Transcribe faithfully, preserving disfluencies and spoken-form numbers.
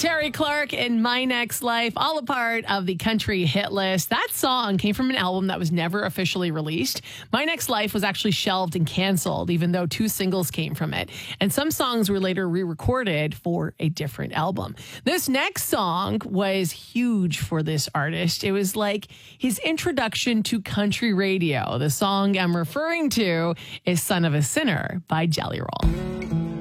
Terry Clark and My Next Life, all a part of the country hit list. That song came from an album that was never officially released. My Next Life was actually shelved and canceled, even though two singles came from it. And some songs were later re-recorded for a different album. This next song was huge for this artist. It was like his introduction to country radio. The song I'm referring to is Son of a Sinner by Jelly Roll.